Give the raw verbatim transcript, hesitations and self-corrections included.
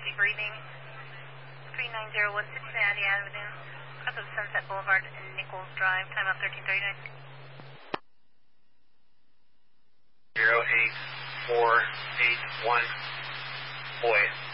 difficulty breathing. three nine zero West Cincinnati Avenue, south of Sunset Boulevard and Nichols Drive, time up thirteen thirty-nine. zero eight four eight one, boy.